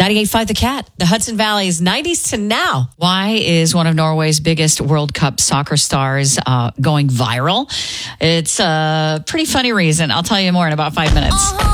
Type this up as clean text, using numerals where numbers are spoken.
98.5 The Cat, the Hudson Valley's 90s to now. Why is one of Norway's biggest World Cup soccer stars going viral? It's a pretty funny reason. I'll tell you more in about 5 minutes.